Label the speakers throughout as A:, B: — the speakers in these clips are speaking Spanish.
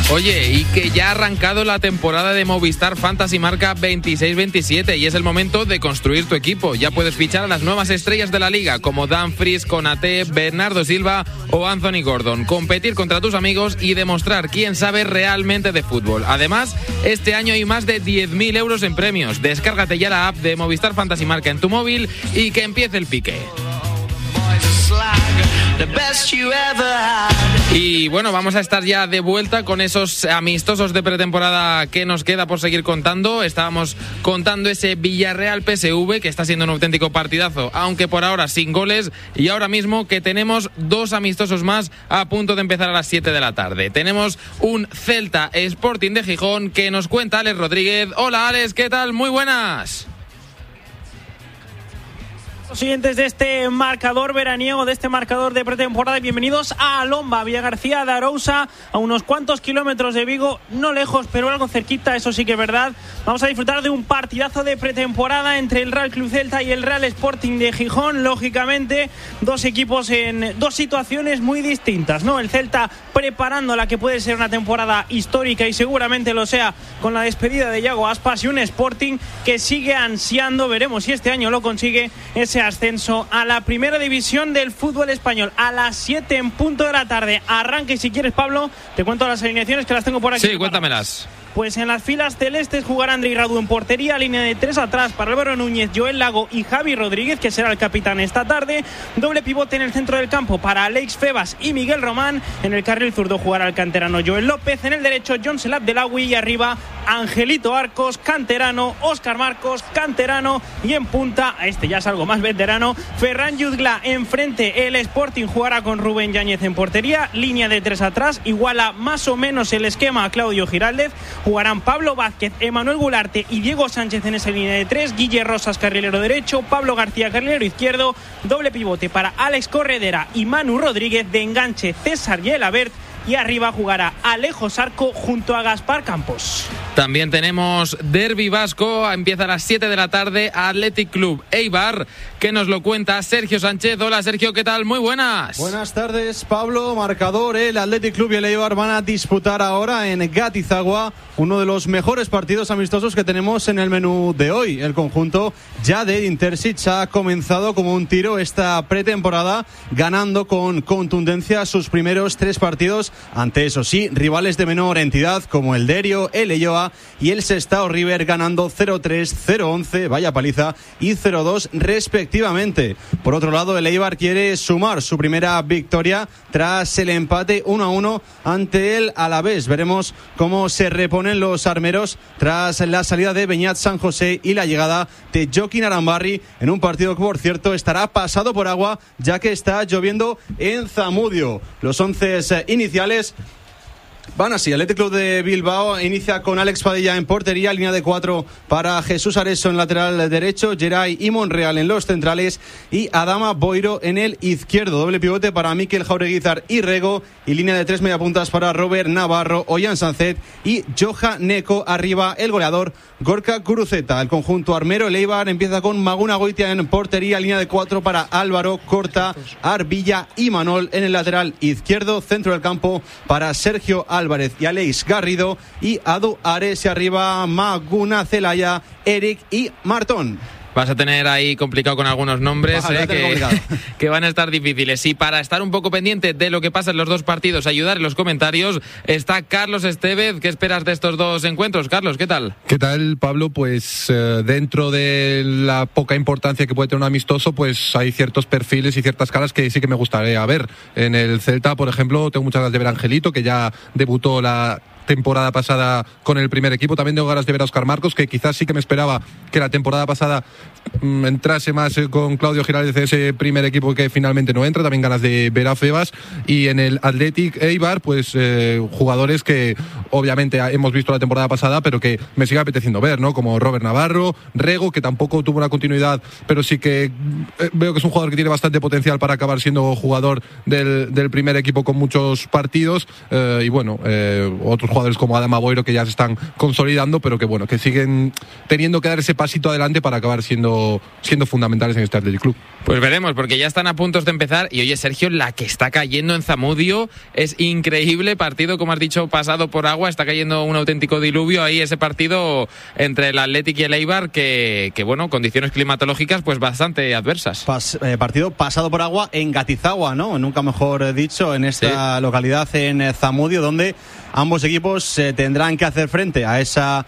A: Oye, y que ya ha arrancado la temporada de Movistar Fantasy Marca 26-27 y es el momento de construir tu equipo. Ya puedes fichar a las nuevas estrellas de la liga como Dumfries, Konaté, Bernardo Silva o Anthony Gordon. Competir contra tus amigos y demostrar quién sabe realmente de fútbol. Además, este año hay más de 10.000 euros en premios. Descárgate ya la app de Movistar Fantasy Marca en tu móvil y que empiece el pique. Y bueno, vamos a estar ya de vuelta con esos amistosos de pretemporada que nos queda por seguir contando. Estábamos contando ese Villarreal PSV que está siendo un auténtico partidazo, aunque por ahora sin goles, y ahora mismo que tenemos 2 amistosos más a punto de empezar a las 7 de la tarde. Tenemos un Celta Sporting de Gijón que nos cuenta Alex Rodríguez. Hola Alex, ¿qué tal? Muy buenas.
B: Siguientes de este marcador veraniego, de este marcador de pretemporada. Bienvenidos a Alomba, Villagarcía de Arousa, a unos cuantos kilómetros de Vigo, no lejos, pero algo cerquita, eso sí que es verdad. Vamos a disfrutar de un partidazo de pretemporada entre el Real Club Celta y el Real Sporting de Gijón. Lógicamente, 2 equipos en 2 situaciones muy distintas, ¿no? El Celta preparando la que puede ser una temporada histórica y seguramente lo sea con la despedida de Iago Aspas, y un Sporting que sigue ansiando, veremos si este año lo consigue, ese ascenso a la primera división del fútbol español. A las 7 en punto de la tarde arranque, si quieres, Pablo, te cuento las alineaciones que las tengo por aquí.
A: Sí, cuéntamelas.
B: Pues en las filas celestes jugará Andrei Radu en portería, línea de 3 atrás para Álvaro Núñez, Joel Lago y Javi Rodríguez, que será el capitán esta tarde. Doble pivote en el centro del campo para Alex Febas y Miguel Román. En el carril zurdo jugará el canterano Joel López. En el derecho, John Selab Delawi, y arriba Angelito Arcos, canterano, Óscar Marcos, canterano, y en punta, este ya es algo más veterano, Ferran Yuzgla. Enfrente el Sporting jugará con Rubén Yáñez en portería, línea de 3 atrás, iguala más o menos el esquema a Claudio Giraldez. Jugarán Pablo Vázquez, Emanuel Gularte y Diego Sánchez en esa línea de 3, Guille Rosas carrilero derecho, Pablo García carrilero izquierdo, doble pivote para Alex Corredera y Manu Rodríguez, de enganche César Gelabert, y arriba jugará Alejo Sarco junto a Gaspar Campos.
A: También tenemos derbi vasco, empieza a las 7 de la tarde, Athletic Club Eibar, que nos lo cuenta Sergio Sánchez. Hola Sergio, ¿qué tal? Muy buenas.
C: Buenas tardes, Pablo. Marcador, el Athletic Club y el Eibar van a disputar ahora en Gatizagua uno de los mejores partidos amistosos que tenemos en el menú de hoy. El conjunto ya de Edin Terzic ha comenzado como un tiro esta pretemporada, ganando con contundencia sus primeros 3 partidos ante, eso sí, rivales de menor entidad como el Derio, el Elloa y el Sestao River, ganando 0-3, 0-11, vaya paliza, y 0-2 respectivamente. Por otro lado, el Eibar quiere sumar su primera victoria tras el empate 1-1 ante el Alavés. Veremos cómo se reponen los armeros tras la salida de Beñat San José y la llegada de Joaquín Arambarri en un partido que, por cierto, estará pasado por agua, ya que está lloviendo en Zamudio. Los 11 iniciales van así: Athletic Club de Bilbao inicia con Alex Padilla en portería, línea de 4 para Jesús Areso en lateral derecho, Geray y Monreal en los centrales y Adama Boiro en el izquierdo. Doble pivote para Mikel Jaureguizar y Rego, y línea de 3 mediapuntas para Robert Navarro, Ollán Sancet y Joja Neko. Arriba el goleador Gorka Guruceta. El conjunto armero, el Eibar, empieza con Maguna Goitia en portería, línea de 4 para Álvaro, Corta, Arbilla y Manol en el lateral izquierdo. Centro del campo para Sergio Álvarez y Aleix Garrido, y Adu Ares, y arriba Maguna, Celaya, Eric y Martón.
A: Vas a tener ahí complicado con algunos nombres que van a estar difíciles. Y para estar un poco pendiente de lo que pasa en los 2 partidos, ayudar en los comentarios, está Carlos Estevez. ¿Qué esperas de estos 2 encuentros? Carlos, ¿qué tal?
D: ¿Qué tal, Pablo? Pues dentro de la poca importancia que puede tener un amistoso, pues hay ciertos perfiles y ciertas caras que sí que me gustaría ver. En el Celta, por ejemplo, tengo muchas ganas de ver a Angelito, que ya debutó la temporada pasada con el primer equipo. También tengo ganas de ver a Óscar Marcos, que quizás sí que me esperaba que la temporada pasada entrase más con Claudio Giraldez de ese primer equipo, que finalmente no entra. También ganas de ver a Febas. Y en el Athletic Eibar, pues jugadores que obviamente hemos visto la temporada pasada, pero que me sigue apeteciendo ver, ¿no? Como Robert Navarro, Rego, que tampoco tuvo una continuidad, pero sí que veo que es un jugador que tiene bastante potencial para acabar siendo jugador del primer equipo con muchos partidos. Y bueno, otros jugadores como Adama Boiro, que ya se están consolidando, pero que bueno, que siguen teniendo que dar ese pasito adelante para acabar siendo siendo fundamentales en este Athletic Club.
A: Pues veremos, porque ya están a puntos de empezar. Y oye, Sergio, la que está cayendo en Zamudio es increíble. Partido, como has dicho, pasado por agua. Está cayendo un auténtico diluvio ahí, ese partido entre el Athletic y el Eibar, que bueno, condiciones climatológicas pues bastante adversas.
C: Partido pasado por agua en Gatizagua, ¿no? Nunca mejor dicho, en esta localidad en Zamudio, donde ambos equipos tendrán que hacer frente a esa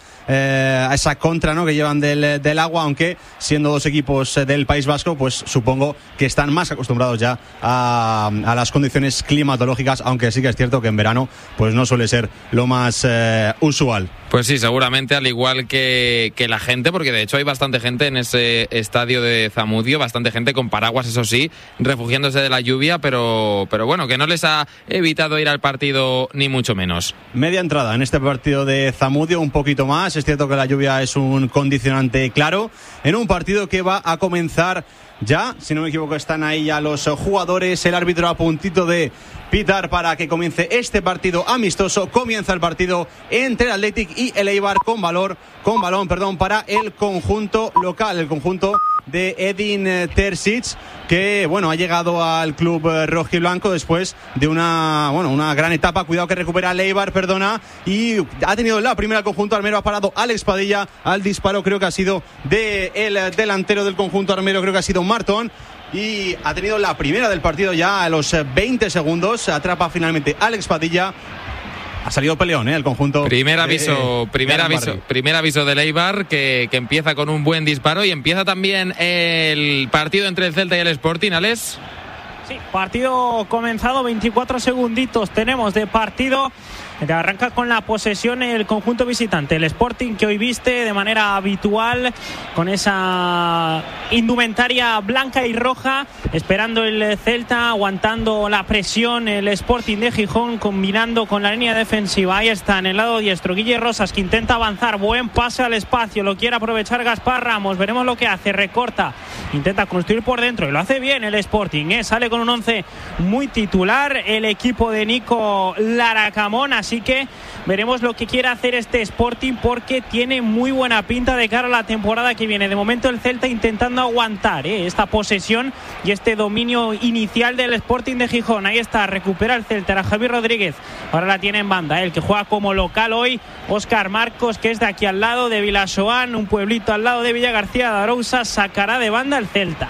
C: contra, ¿no?, que llevan del agua, aunque siendo dos equipos del País Vasco, pues supongo que están más acostumbrados ya a las condiciones climatológicas, aunque sí que es cierto que en verano pues no suele ser lo más usual.
A: Pues sí, seguramente, al igual que la gente, porque de hecho hay bastante gente en ese estadio de Zamudio, bastante gente con paraguas, eso sí, refugiándose de la lluvia, pero bueno, que no les ha evitado ir al partido ni mucho menos.
C: Media entrada en este partido de Zamudio, un poquito más. Es cierto que la lluvia es un condicionante claro en un partido que va a comenzar ya, si no me equivoco, están ahí ya los jugadores, el árbitro a puntito de pitar para que comience este partido amistoso. Comienza el partido entre el Athletic y el Eibar con balón para el conjunto local, el conjunto de Edin Terzic, que bueno, ha llegado al club rojiblanco después de una gran etapa. Cuidado que recupera el Eibar, y ha tenido la primera el conjunto armero. Ha parado Alex Padilla al disparo, creo que ha sido del delantero del conjunto armero, creo que ha sido Martón, y ha tenido la primera del partido ya a los 20 segundos. Atrapa finalmente Alex Padilla. Ha salido peleón, el conjunto.
A: Primer aviso del Eibar, que empieza con un buen disparo, y empieza también el partido entre el Celta y el Sporting, Alex.
B: Sí, partido comenzado, 24 segunditos tenemos de partido. Arranca con la posesión el conjunto visitante, el Sporting, que hoy viste de manera habitual con esa indumentaria blanca y roja, esperando el Celta, aguantando la presión el Sporting de Gijón, combinando con la línea defensiva. Ahí está en el lado diestro Guille Rosas, que intenta avanzar, buen pase al espacio, lo quiere aprovechar Gaspar Ramos, veremos lo que hace, recorta, intenta construir por dentro y lo hace bien el Sporting, sale con un 11 muy titular el equipo de Nico Laracamón. Así que veremos lo que quiere hacer este Sporting, porque tiene muy buena pinta de cara a la temporada que viene. De momento el Celta intentando aguantar esta posesión y este dominio inicial del Sporting de Gijón. Ahí está, recupera el Celta, era Javi Rodríguez, ahora la tiene en banda, el que juega como local hoy, Óscar Marcos, que es de aquí al lado de Vilasoán, un pueblito al lado de Villa García de Arousa. Sacará de banda el Celta.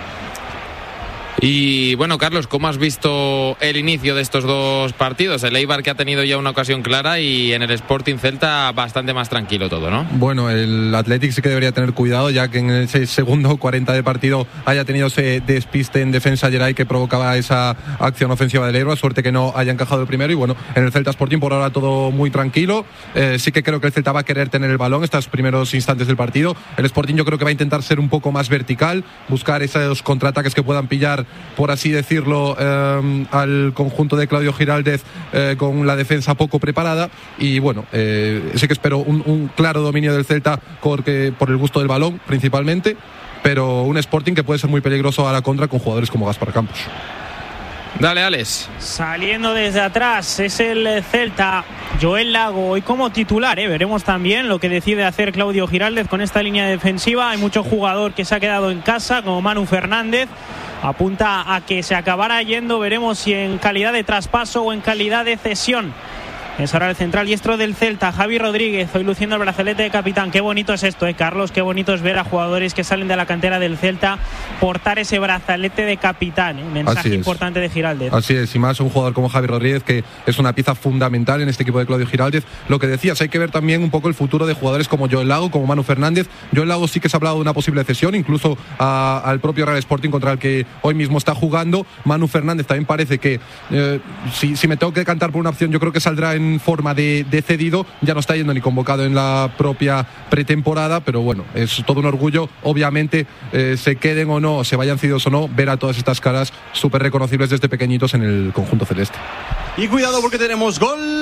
A: Y bueno, Carlos, ¿cómo has visto el inicio de estos dos partidos? El Eibar, que ha tenido ya una ocasión clara, y en el Sporting Celta bastante más tranquilo todo, ¿no?
D: Bueno, el Athletic sí que debería tener cuidado, ya que en ese segundo 40 de partido haya tenido ese despiste en defensa Geray que provocaba esa acción ofensiva del Eibar. Suerte que no haya encajado el primero. Y bueno, en el Celta Sporting por ahora todo muy tranquilo. Sí que creo que el Celta va a querer tener el balón estos primeros instantes del partido. El Sporting yo creo que va a intentar ser un poco más vertical, buscar esos contraataques que puedan pillar, por así decirlo, al conjunto de Claudio Giraldez con la defensa poco preparada. Y bueno, sí que espero un claro dominio del Celta por el gusto del balón principalmente, pero un Sporting que puede ser muy peligroso a la contra con jugadores como Gaspar Campos.
A: Dale, Alex.
B: Saliendo desde atrás es el Celta, Joel Lago hoy como titular, veremos también lo que decide hacer Claudio Giraldez con esta línea defensiva. Hay mucho jugador que se ha quedado en casa, como Manu Fernández, apunta a que se acabará yendo, veremos si en calidad de traspaso o en calidad de cesión. Es ahora el central diestro del Celta, Javi Rodríguez, hoy luciendo el brazalete de capitán. Qué bonito es esto, Carlos, qué bonito es ver a jugadores que salen de la cantera del Celta portar ese brazalete de capitán, un mensaje importante de Giraldez.
D: Así es, y más un jugador como Javi Rodríguez, que es una pieza fundamental en este equipo de Claudio Giraldez. Lo que decías, hay que ver también un poco el futuro de jugadores como Joel Lago, como Manu Fernández. Joel Lago sí que se ha hablado de una posible cesión, incluso al propio Real Sporting, contra el que hoy mismo está jugando. Manu Fernández también parece que, si me tengo que decantar por una opción, yo creo que saldrá en forma de cedido. Ya no está yendo ni convocado en la propia pretemporada, pero bueno, es todo un orgullo, obviamente, se queden o no, se vayan cedidos o no, ver a todas estas caras súper reconocibles desde pequeñitos en el conjunto celeste.
C: Y cuidado, porque tenemos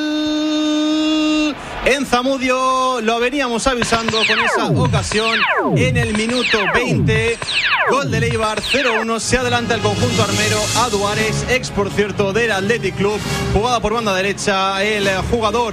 C: gol en Zamudio, lo veníamos avisando con esa ocasión en el minuto 20. Gol del Eibar, 0-1, se adelanta el conjunto armero a Duárez, ex por cierto del Athletic Club. Jugada por banda derecha, el jugador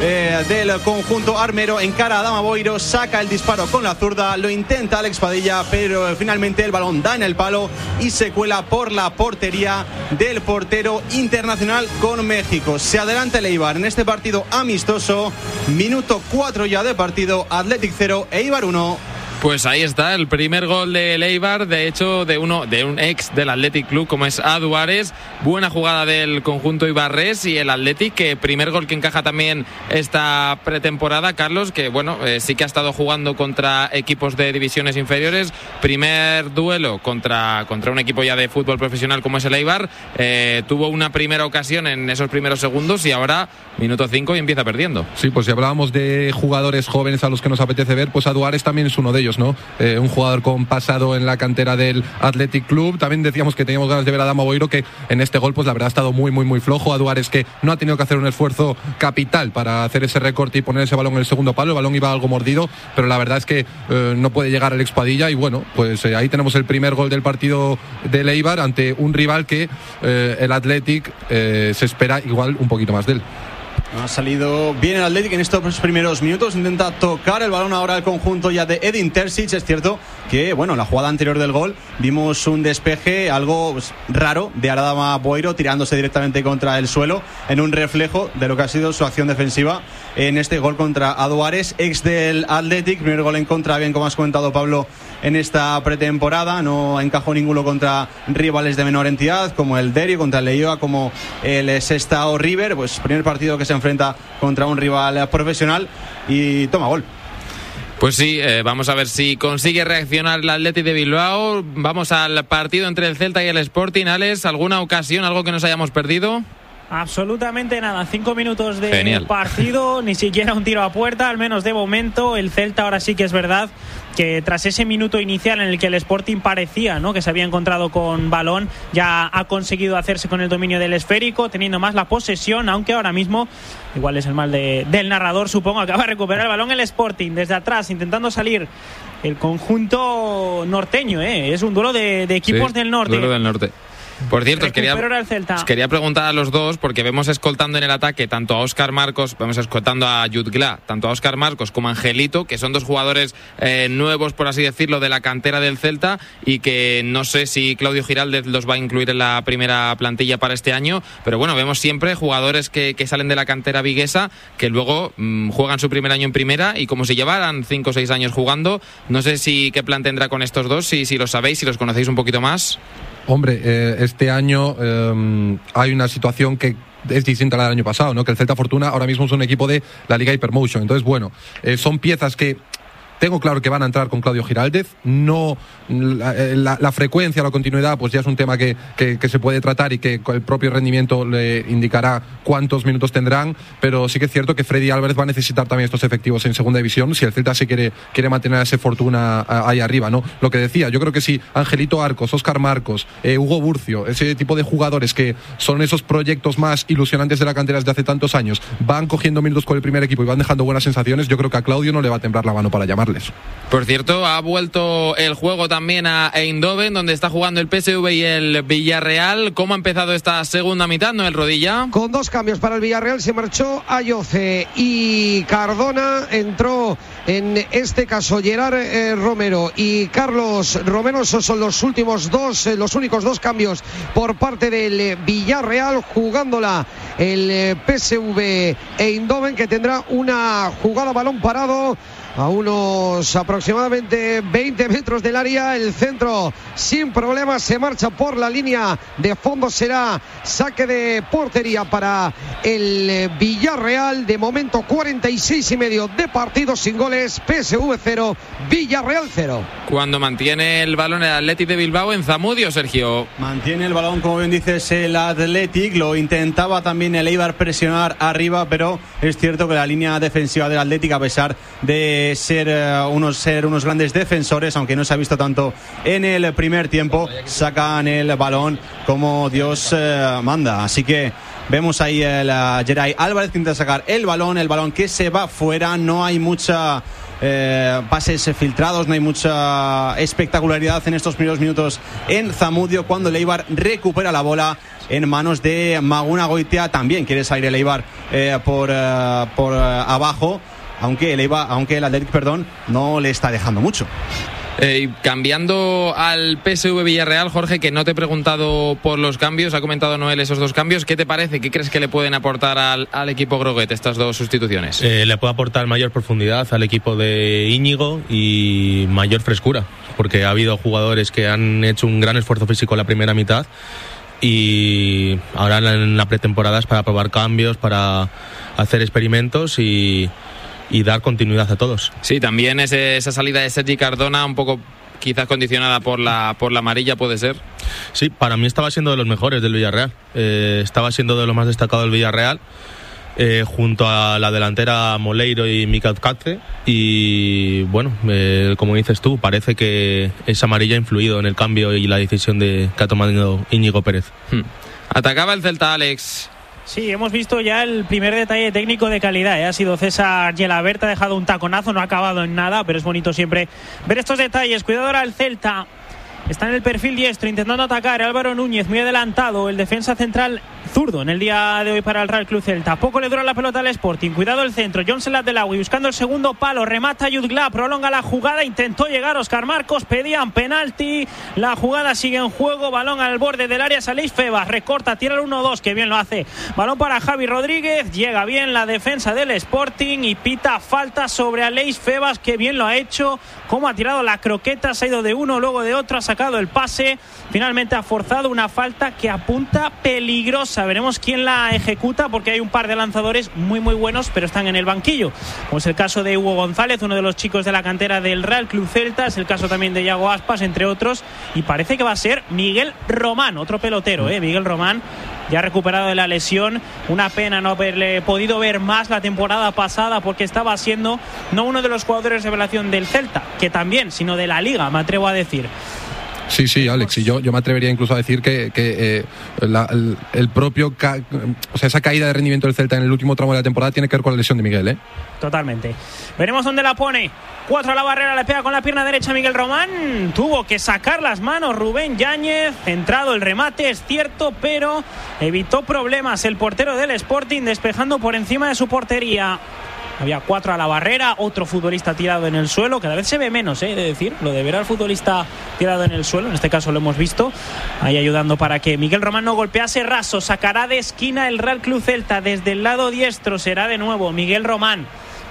C: del conjunto armero, encara a Adama Boiro, saca el disparo con la zurda, lo intenta Alex Padilla, pero finalmente el balón da en el palo y se cuela por la portería del portero internacional con México. Se adelanta el Eibar en este partido amistoso, minuto 4 ya de partido, Athletic 0, Eibar 1.
A: Pues ahí está el primer gol del Eibar, de hecho de un ex del Athletic Club como es Adu Ares. Buena jugada del conjunto ibarrés y el Athletic, que primer gol que encaja también esta pretemporada, Carlos, que bueno, sí que ha estado jugando contra equipos de divisiones inferiores. Primer duelo contra un equipo ya de fútbol profesional como es el Eibar. Tuvo una primera ocasión en esos primeros segundos y ahora minuto 5 y empieza perdiendo.
D: Sí, pues si hablábamos de jugadores jóvenes a los que nos apetece ver, pues Adu Ares también es uno de ellos, ¿no? Un jugador con pasado en la cantera del Athletic Club. También decíamos que teníamos ganas de ver a Adama Boiro, que en este gol pues la verdad ha estado muy flojo. Adu Ares, que no ha tenido que hacer un esfuerzo capital para hacer ese recorte y poner ese balón en el segundo palo. El balón iba algo mordido, pero la verdad es que no puede llegar Alex Padilla y bueno, pues ahí tenemos el primer gol del partido del Eibar ante un rival que el Athletic se espera igual un poquito más de él.
C: Ha salido bien el Athletic en estos primeros minutos, intenta tocar el balón ahora el conjunto ya de Edin Terzic. Es cierto que, bueno, la jugada anterior del gol vimos un despeje algo raro de Adama Boiro tirándose directamente contra el suelo en un reflejo de lo que ha sido su acción defensiva en este gol contra Adu Ares, ex del Athletic. Primer gol en contra, bien como has comentado, Pablo, en esta pretemporada. No encajó ninguno contra rivales de menor entidad como el Derio, contra el Leioa, como el Sestao River. Pues primer partido que se enfrenta contra un rival profesional y toma gol.
A: Pues sí, vamos a ver si consigue reaccionar el Athletic de Bilbao. Vamos al partido entre el Celta y el Sporting. Alex, ¿alguna ocasión, algo que nos hayamos perdido?
B: Absolutamente nada, 5 minutos de partido, ni siquiera un tiro a puerta, al menos de momento. El Celta ahora sí que es verdad que tras ese minuto inicial en el que el Sporting parecía, ¿no?, que se había encontrado con balón, ya ha conseguido hacerse con el dominio del esférico, teniendo más la posesión, aunque ahora mismo, igual es el mal del narrador, supongo, acaba de recuperar el balón el Sporting desde atrás, intentando salir el conjunto norteño, es un duelo de equipos del norte.
A: Duelo del norte. Por cierto, os quería preguntar a los dos, porque vemos escoltando en el ataque tanto a Óscar Marcos, vemos escoltando a Jutgla, tanto a Óscar Marcos como a Angelito, que son dos jugadores nuevos, por así decirlo, de la cantera del Celta, y que no sé si Claudio Giraldez los va a incluir en la primera plantilla para este año, pero bueno, vemos siempre jugadores que salen de la cantera viguesa, que luego juegan su primer año en primera, y como si llevaran 5 o 6 años jugando. No sé qué plan tendrá con estos dos, si lo sabéis, si los conocéis un poquito más.
D: Hombre, este año hay una situación que es distinta a la del año pasado, ¿no? Que el Celta Fortuna ahora mismo es un equipo de la Liga Hypermotion. Entonces, bueno, son piezas que tengo claro que van a entrar con Claudio Giraldez. No, la frecuencia, la continuidad, pues ya es un tema que se puede tratar y que el propio rendimiento le indicará cuántos minutos tendrán, pero sí que es cierto que Freddy Álvarez va a necesitar también estos efectivos en segunda división si el Celta se quiere mantener a ese Fortuna ahí arriba, ¿no? Lo que decía, yo creo que si Angelito Arcos, Óscar Marcos, Hugo Burcio, ese tipo de jugadores que son esos proyectos más ilusionantes de la cantera desde hace tantos años, van cogiendo minutos con el primer equipo y van dejando buenas sensaciones, yo creo que a Claudio no le va a temblar la mano para llamarles.
A: Por cierto, ha vuelto el juego también a Eindhoven, donde está jugando el PSV y el Villarreal. ¿Cómo ha empezado esta segunda mitad, Noel Rodilla?
E: Con 2 cambios para el Villarreal, se marchó Ayoce y Cardona, entró en este caso Gerard Romero y Carlos Romero. Esos son los únicos 2 cambios por parte del Villarreal, jugándola el PSV Eindhoven, que tendrá una jugada a balón parado a unos aproximadamente 20 metros del área. El centro sin problemas, se marcha por la línea de fondo, será saque de portería para el Villarreal. De momento 46 y medio de partido sin goles, PSV 0, Villarreal 0.
A: Cuando mantiene el balón el Athletic de Bilbao en Zamudio, Sergio.
C: Mantiene el balón, como bien dices, el Athletic. Lo intentaba también el Eibar presionar arriba, pero es cierto que la línea defensiva del Athletic, a pesar de ser unos grandes defensores, aunque no se ha visto tanto en el primer tiempo, sacan el balón como Dios manda. Así que vemos ahí el Geray Álvarez que intenta sacar el balón que se va fuera. No hay mucha pases filtrados, no hay mucha espectacularidad en estos primeros minutos en Zamudio, cuando el Eibar recupera la bola en manos de Maguna Goitia. También quiere salir el Eibar por abajo, aunque el Athletic, no le está dejando mucho.
A: Cambiando al PSV Villarreal, Jorge, que no te he preguntado por los cambios, ha comentado Noel esos dos cambios. ¿Qué te parece? ¿Qué crees que le pueden aportar al equipo Groguet estas dos sustituciones?
F: Le puede aportar mayor profundidad al equipo de Íñigo y mayor frescura, porque ha habido jugadores que han hecho un gran esfuerzo físico en la primera mitad y ahora en la pretemporada es para probar cambios, para hacer experimentos y dar continuidad a todos. Sí, también esa salida de Sergi Cardona un poco quizás condicionada por la amarilla, ¿puede ser? Sí, para mí estaba siendo de los mejores del Villarreal, estaba siendo de lo más destacado del Villarreal, junto a la delantera Moleiro y Mika Katze, y bueno, como dices tú, parece que esa amarilla ha influido en el cambio y la decisión que ha tomado Íñigo Pérez. Atacaba el Celta, Alex.
B: Sí, hemos visto ya el primer detalle técnico de calidad, Ha sido César Gelabert, ha dejado un taconazo, no ha acabado en nada, pero es bonito siempre ver estos detalles. Cuidado ahora el Celta, está en el perfil diestro intentando atacar. Álvaro Núñez muy adelantado, el defensa central zurdo en el día de hoy para el Real Club Celta. Poco le dura la pelota al Sporting. Cuidado el centro, Johnson Latelawi buscando el segundo palo, remata Yudgla, prolonga la jugada, intentó llegar Óscar Marcos, pedían penalti, la jugada sigue en juego, balón al borde del área, Aleix Febas, recorta, tira el 1-2, que bien lo hace, balón para Javi Rodríguez, llega bien la defensa del Sporting y pita falta sobre Aleix Febas, que bien lo ha hecho, cómo ha tirado la croqueta, se ha ido de uno, luego de otro, ha sacado el pase, finalmente ha forzado una falta que apunta peligrosa. Veremos quién la ejecuta, porque hay un par de lanzadores muy buenos, pero están en el banquillo, como es el caso de Hugo González, uno de los chicos de la cantera del Real Club Celta, es el caso también de Iago Aspas, entre otros, y parece que va a ser Miguel Román, otro pelotero, Miguel Román, ya recuperado de la lesión. Una pena no haberle podido ver más la temporada pasada, porque estaba siendo no uno de los jugadores de revelación del Celta, que también, sino de la Liga, me atrevo a decir.
D: Sí, Alex, y yo me atrevería incluso a decir que el propio, esa caída de rendimiento del Celta en el último tramo de la temporada tiene que ver con la lesión de Miguel,
B: Totalmente. Veremos dónde la pone. 4 a la barrera, le pega con la pierna derecha Miguel Román. Tuvo que sacar las manos Rubén Yáñez. Centrado el remate, es cierto, pero evitó problemas el portero del Sporting, despejando por encima de su portería. Había 4 a la barrera, otro futbolista tirado en el suelo. Cada vez se ve menos, de decir, lo de ver al futbolista tirado en el suelo. En este caso lo hemos visto ahí ayudando para que Miguel Román no golpease raso. Sacará de esquina el Real Club Celta desde el lado diestro. Será de nuevo Miguel Román,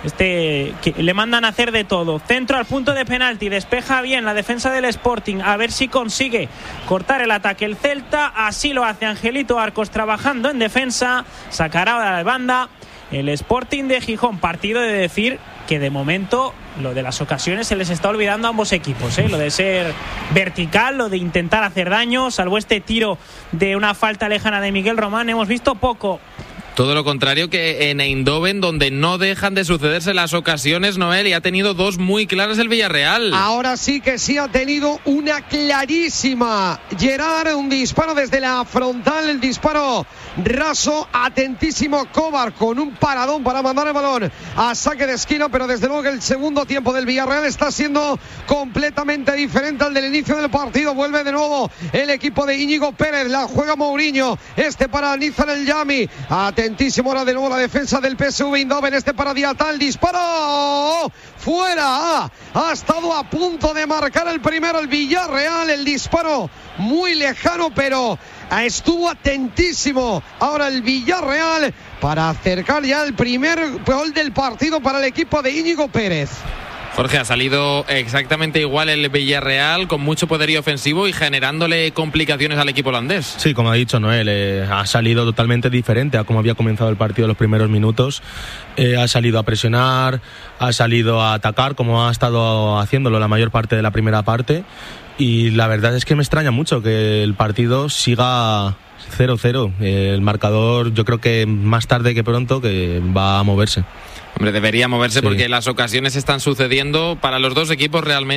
B: que le mandan a hacer de todo. Centro al punto de penalti, despeja bien la defensa del Sporting, a ver si consigue cortar el ataque el Celta. Así lo hace Angelito Arcos, trabajando en defensa. Sacará a la banda el Sporting de Gijón. Partido de decir que de momento lo de las ocasiones se les está olvidando a ambos equipos, lo de ser vertical, lo de intentar hacer daño, salvo este tiro de una falta lejana de Miguel Román, hemos visto poco.
A: Todo lo contrario que en Eindhoven, donde no dejan de sucederse las ocasiones, Noel, y ha tenido dos muy claras el Villarreal.
E: Ahora sí que sí ha tenido una clarísima. Gerard, un disparo desde la frontal, el disparo raso, atentísimo Kovar con un paradón para mandar el balón a saque de esquina, pero desde luego que el segundo tiempo del Villarreal está siendo completamente diferente al del inicio del partido. Vuelve de nuevo el equipo de Íñigo Pérez, la juega Mourinho, para Nizar El Yami. Atentísimo ahora de nuevo la defensa del PSV Eindhoven, para Diatal, disparo fuera, ha estado a punto de marcar el primero el Villarreal, el disparo muy lejano, pero estuvo atentísimo ahora el Villarreal para acercar ya el primer gol del partido para el equipo de Íñigo Pérez.
A: Jorge, ha salido exactamente igual el Villarreal, con mucho poderío ofensivo y generándole complicaciones al equipo holandés.
F: Sí, como ha dicho Noel, ha salido totalmente diferente a como había comenzado el partido en los primeros minutos. Ha salido a presionar, ha salido a atacar, como ha estado haciéndolo la mayor parte de la primera parte. Y la verdad es que me extraña mucho que el partido siga 0-0. El marcador, yo creo que más tarde que pronto que va a moverse.
A: Hombre, debería moverse, sí, porque
F: sí,
A: las ocasiones están sucediendo para los dos equipos realmente.